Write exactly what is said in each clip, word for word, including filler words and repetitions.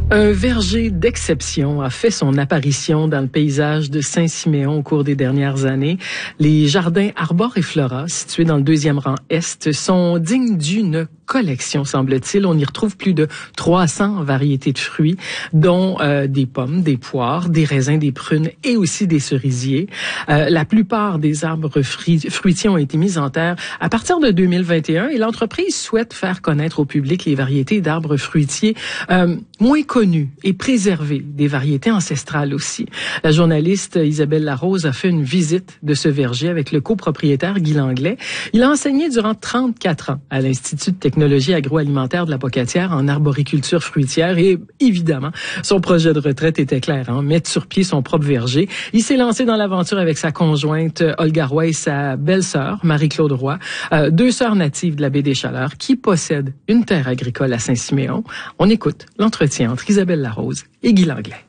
Un verger d'exception a fait son apparition dans le paysage de Saint-Siméon au cours des dernières années. Les jardins Arbor et Flora, situés dans le deuxième rang Est, sont dignes d'une collection, semble-t-il. On y retrouve plus de trois cents variétés de fruits, dont euh, des pommes, des poires, des raisins, des prunes et aussi des cerisiers. Euh, la plupart des arbres fruitiers ont été mis en terre à partir de deux mille vingt et un et l'entreprise souhaite faire connaître au public les variétés d'arbres fruitiers euh, moins connues et préserver des variétés ancestrales aussi. La journaliste Isabelle Larose a fait une visite de ce verger avec le copropriétaire Guy Langlais. Il a enseigné durant trente-quatre ans à l'Institut de technologie agroalimentaire de la Pocatière en arboriculture fruitière et évidemment, son projet de retraite était clair, hein, mettre sur pied son propre verger. Il s'est lancé dans l'aventure avec sa conjointe Olga Roy et sa belle-sœur Marie-Claude Roy, euh, deux sœurs natives de la baie des Chaleurs qui possèdent une terre agricole à Saint-Siméon. On écoute l'entretien entre Isabelle Larose et Guy Langlais.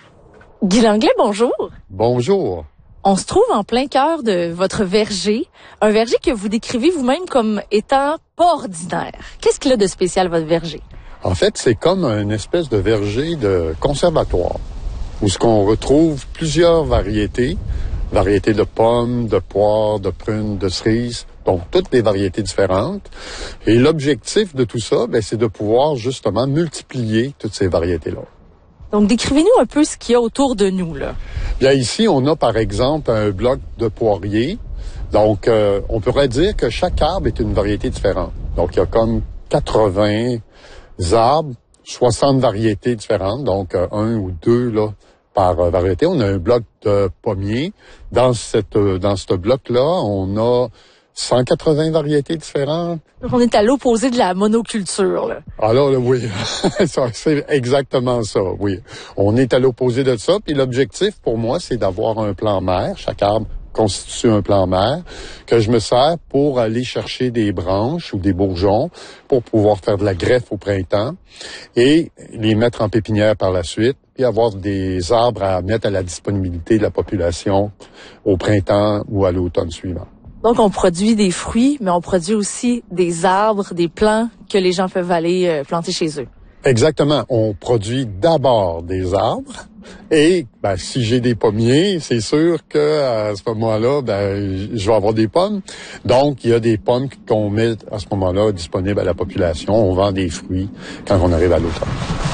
Guy Langlais, bonjour. Bonjour. On se trouve en plein cœur de votre verger, un verger que vous décrivez vous-même comme étant pas ordinaire. Qu'est-ce qu'il a de spécial, votre verger? En fait, c'est comme une espèce de verger de conservatoire, où ce qu'on retrouve plusieurs variétés, variétés de pommes, de poires, de prunes, de cerises, donc toutes des variétés différentes. Et l'objectif de tout ça, ben, c'est de pouvoir justement multiplier toutes ces variétés-là. Donc, décrivez-nous un peu ce qu'il y a autour de nous, là. Bien, ici, on a par exemple un bloc de poiriers. Donc, euh, on pourrait dire que chaque arbre est une variété différente. Donc, il y a comme quatre-vingts arbres, soixante variétés différentes, donc euh, un ou deux là par euh, variété. On a un bloc de pommiers. Dans cette euh, dans ce bloc-là, on a cent quatre-vingts variétés différentes. Donc, on est à l'opposé de la monoculture, là. Alors, là, oui, c'est exactement ça, oui. On est à l'opposé de ça. Puis l'objectif, pour moi, c'est d'avoir un plan mère. Chaque arbre constitue un plan mère que je me sers pour aller chercher des branches ou des bourgeons pour pouvoir faire de la greffe au printemps et les mettre en pépinière par la suite, puis avoir des arbres à mettre à la disponibilité de la population au printemps ou à l'automne suivant. Donc, on produit des fruits, mais on produit aussi des arbres, des plants que les gens peuvent aller euh, planter chez eux. Exactement. On produit d'abord des arbres et ben, si j'ai des pommiers, c'est sûr que à ce moment-là, ben, je vais avoir des pommes. Donc, il y a des pommes qu'on met à ce moment-là disponibles à la population. On vend des fruits quand on arrive à l'automne.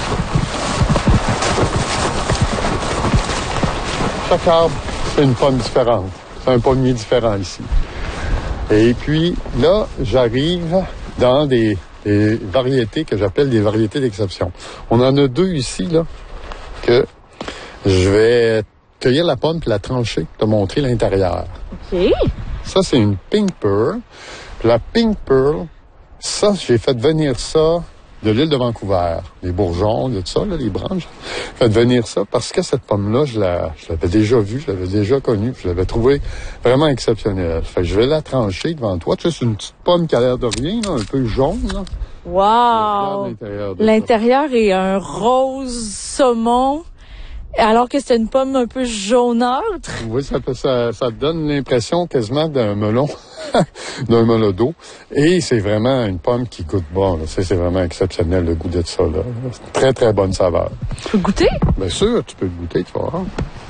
Chaque arbre, c'est une pomme différente. C'est un pommier différent ici. Et puis, là, j'arrive dans des, des variétés que j'appelle des variétés d'exception. On en a deux ici, là, que je vais cueillir la pomme puis la trancher, te montrer l'intérieur. OK. Ça, c'est une Pink Pearl. Puis la Pink Pearl, ça, j'ai fait venir ça de l'île de Vancouver. Les bourgeons, de tout ça, là, les branches. J'ai fait venir ça parce que cette pomme-là, je, la, je l'avais déjà vue, je l'avais déjà connue, je l'avais trouvée vraiment exceptionnelle. Fait que je vais la trancher devant toi. Tu sais, c'est une petite pomme qui a l'air de rien, là, un peu jaune, là. Wow! L'intérieur, l'intérieur est un rose saumon, alors que c'est une pomme un peu jaunâtre. Oui, ça, ça, ça donne l'impression quasiment d'un melon, d'un melon d'eau. Et c'est vraiment une pomme qui goûte bon. Là. C'est, c'est vraiment exceptionnel le goût de ça. Là. C'est une très, très bonne saveur. Tu peux goûter? Bien sûr, tu peux le goûter, tu vas voir.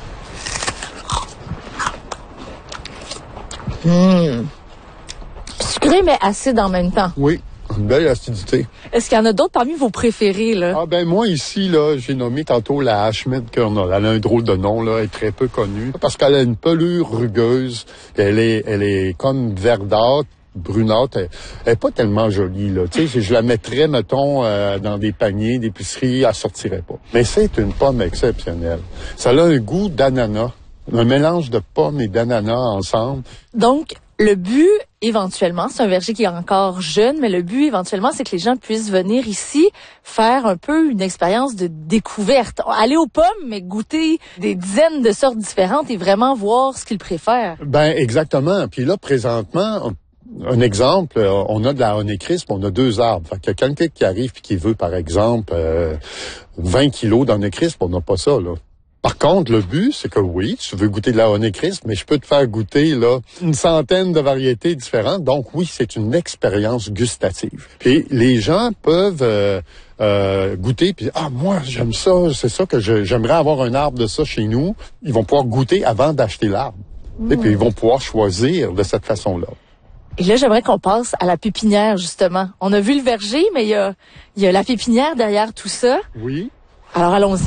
Mmh. Sucré, mais acide en même temps. Oui. Une belle acidité. Est-ce qu'il y en a d'autres parmi vos préférés, là? Ah ben moi ici, là, j'ai nommé tantôt la Ashmead Kernel. Elle a un drôle de nom, là, elle est très peu connue. Parce qu'elle a une pelure rugueuse. Elle est, elle est comme verdâtre, brunâtre. Elle, elle est pas tellement jolie, là. Tu sais, si je la mettrais, mettons, euh, dans des paniers d'épicerie, elle sortirait pas. Mais c'est une pomme exceptionnelle. Ça a un goût d'ananas. Un mélange de pommes et d'ananas ensemble. Donc, le but, éventuellement, c'est un verger qui est encore jeune, mais le but, éventuellement, c'est que les gens puissent venir ici faire un peu une expérience de découverte. Aller aux pommes, mais goûter des dizaines de sortes différentes et vraiment voir ce qu'ils préfèrent. Ben, exactement. Puis là, présentement, un exemple, on a de la Honeycrisp, on a deux arbres. Fait qu'il y a quelqu'un qui arrive et qui veut, par exemple, euh, vingt kilos d'Honeycrisp, on n'a pas ça, là. Par contre, le but, c'est que oui, tu veux goûter de la Honeycrisp, mais je peux te faire goûter là une centaine de variétés différentes. Donc oui, c'est une expérience gustative. Et les gens peuvent euh, euh, goûter, puis ah moi j'aime ça, c'est ça que je, j'aimerais avoir un arbre de ça chez nous. Ils vont pouvoir goûter avant d'acheter l'arbre. Mmh. Et puis ils vont pouvoir choisir de cette façon-là. Et là, j'aimerais qu'on passe à la pépinière, justement. On a vu le verger, mais il y a, il y a la pépinière derrière tout ça. Oui. Alors allons-y.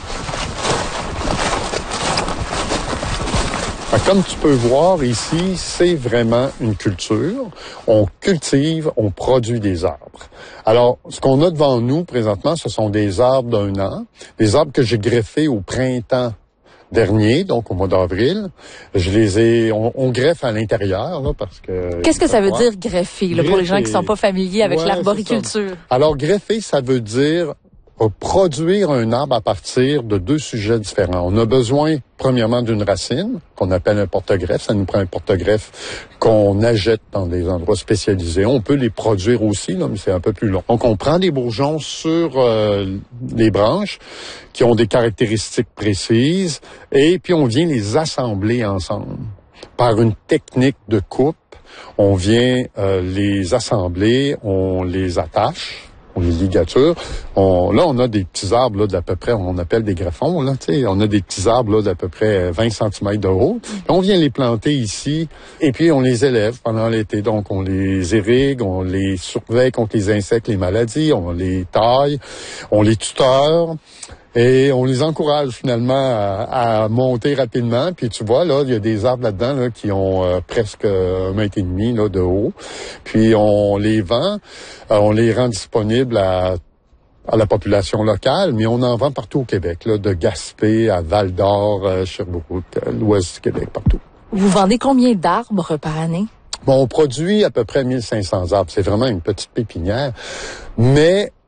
Comme tu peux voir ici, c'est vraiment une culture. On cultive, on produit des arbres. Alors, ce qu'on a devant nous présentement, ce sont des arbres d'un an, des arbres que j'ai greffés au printemps dernier, donc au mois d'avril. Je les ai, on, on greffe à l'intérieur, là, parce que... Qu'est-ce que ça veut dire greffer, là, pour les gens qui sont pas familiers avec ouais, l'arboriculture? Alors, greffer, ça veut dire produire un arbre à partir de deux sujets différents. On a besoin, premièrement, d'une racine, qu'on appelle un porte-greffe. Ça nous prend un porte-greffe qu'on achète dans des endroits spécialisés. On peut les produire aussi, là, mais c'est un peu plus long. Donc, on prend des bourgeons sur euh, les branches qui ont des caractéristiques précises et puis on vient les assembler ensemble. Par une technique de coupe, on vient euh, les assembler, on les attache. On les ligature. On, là, on a des petits arbres là, d'à peu près, on appelle des greffons. Là, on a des petits arbres là, d'à peu près vingt centimètres de haut. On vient les planter ici et puis on les élève pendant l'été. Donc, on les irrigue, on les surveille contre les insectes, les maladies, on les taille, on les tuteur. Et on les encourage finalement à, à monter rapidement. Puis tu vois, là, il y a des arbres là-dedans là, qui ont euh, presque un mètre et demi là, de haut. Puis on les vend, euh, on les rend disponibles à, à la population locale, mais on en vend partout au Québec, là, de Gaspé à Val-d'Or, euh, Sherbrooke, euh, l'ouest du Québec, partout. Vous vendez combien d'arbres par année? Bon, on produit à peu près mille cinq cents arbres. C'est vraiment une petite pépinière. Mais